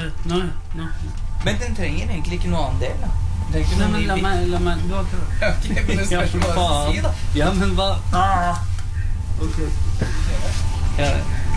Nå. Men den trenger egentlig ikke noe annen del, da. Nei, men la meg du har ikke Ja, ok, men det spørs hva du sier, da. Ja, men hva? Ok. Ja,